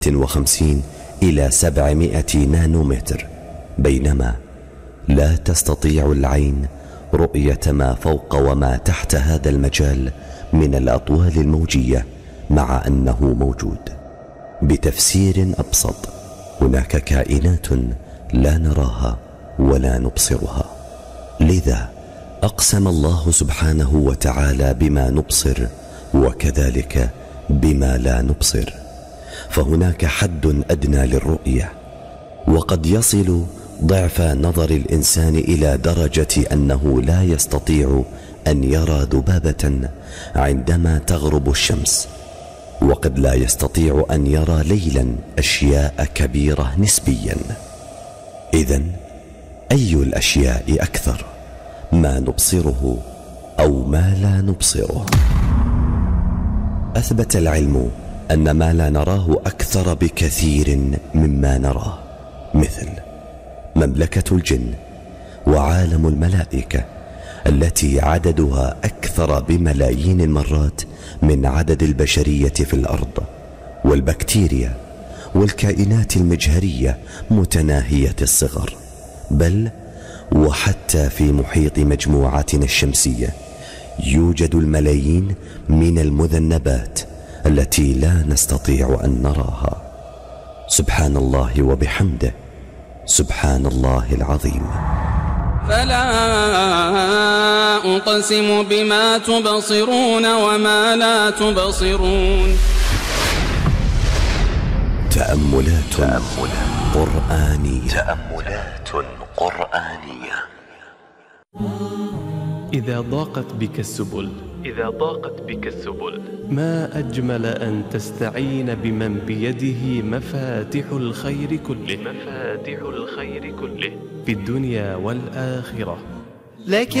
50 إلى 700 نانومتر، بينما لا تستطيع العين رؤية ما فوق وما تحت هذا المجال من الأطوال الموجية، مع أنه موجود. بتفسير أبسط، هناك كائنات لا نراها ولا نبصرها، لذا أقسم الله سبحانه وتعالى بما نبصر وكذلك بما لا نبصر، فهناك حد أدنى للرؤية، وقد يصل ضعف نظر الإنسان إلى درجة أنه لا يستطيع أن يرى ذبابة عندما تغرب الشمس، وقد لا يستطيع أن يرى ليلا أشياء كبيرة نسبيا. إذن أي الأشياء أكثر، ما نبصره أو ما لا نبصره؟ أثبت العلم أن ما لا نراه أكثر بكثير مما نراه، مثل مملكة الجن وعالم الملائكة التي عددها أكثر بملايين المرات من عدد البشرية في الأرض، والبكتيريا والكائنات المجهرية متناهية الصغر، بل وحتى في محيط مجموعتنا الشمسية يوجد الملايين من المذنبات التي لا نستطيع أن نراها. سبحان الله وبحمده، سبحان الله العظيم. فلا أقسم بما تبصرون وما لا تبصرون. تأملات قرآنية. إذا ضاقت بك السبل ما أجمل أن تستعين بمن بيده مفاتيح الخير كله في الدنيا والآخرة. لكن